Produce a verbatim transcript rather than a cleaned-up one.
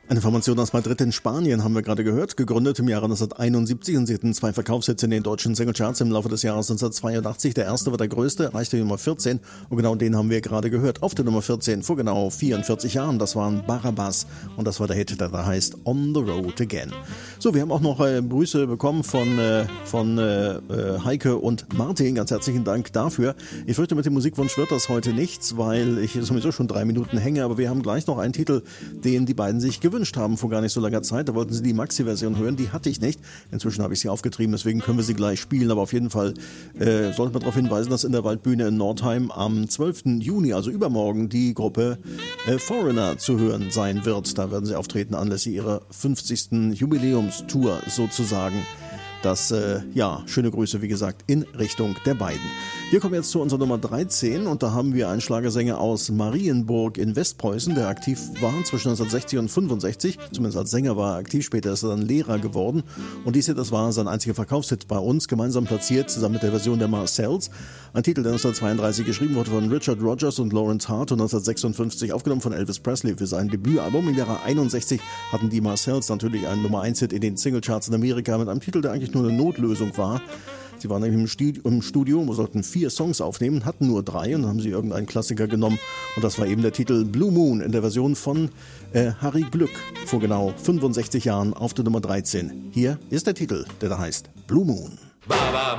Eine Formation aus Madrid in Spanien haben wir gerade gehört, gegründet im Jahre neunzehnhunderteinundsiebzig und sie hatten zwei Verkaufshits in den deutschen Singlecharts im Laufe des Jahres neunzehnhundertzweiundachtzig. Der erste war der größte, erreichte die Nummer vierzehn und genau den haben wir gerade gehört. Auf der Nummer vierzehn vor genau vierundvierzig Jahren, das waren Barabbas und das war der Hit, der da heißt On the Road Again. So, wir haben auch noch äh, Grüße bekommen von, äh, von äh, Heike und Martin, ganz herzlichen Dank dafür. Ich fürchte, mit dem Musikwunsch wird das heute nichts, weil ich sowieso schon drei Minuten hänge, aber wir haben gleich noch einen Titel, den die beiden sich gewünscht haben vor gar nicht so langer Zeit. Da wollten sie die Maxi-Version hören, die hatte ich nicht. Inzwischen habe ich sie aufgetrieben, deswegen können wir sie gleich spielen, aber auf jeden Fall äh, sollte man darauf hinweisen, dass in der Waldbühne in Nordheim am zwölften Juni, also übermorgen, die Gruppe äh, Foreigner zu hören sein wird. Da werden sie auftreten anlässlich ihrer fünfzigsten Jubiläumstour sozusagen. Das, äh, ja, schöne Grüße, wie gesagt, in Richtung der beiden. Wir kommen jetzt zu unserer Nummer dreizehn und da haben wir einen Schlagersänger aus Marienburg in Westpreußen, der aktiv war zwischen neunzehnhundertsechzig und fünfundsechzig. Zumindest als Sänger war er aktiv, später ist er dann Lehrer geworden. Und dies hier, das war sein einziger Verkaufshit bei uns, gemeinsam platziert, zusammen mit der Version der Marcells. Ein Titel, der neunzehnhundertzweiunddreißig geschrieben wurde von Richard Rogers und Lawrence Hart und neunzehnhundertsechsundfünfzig aufgenommen von Elvis Presley für sein Debütalbum. Im Jahre einundsechzig hatten die Marcells natürlich einen Nummer eins Hit in den Singlecharts in Amerika mit einem Titel, der eigentlich nur eine Notlösung war. Sie waren nämlich im Studio, sollten vier Songs aufnehmen, hatten nur drei und dann haben sie irgendeinen Klassiker genommen und das war eben der Titel Blue Moon in der Version von äh, Harry Glück vor genau fünfundsechzig Jahren auf der Nummer dreizehn. Hier ist der Titel, der da heißt Blue Moon.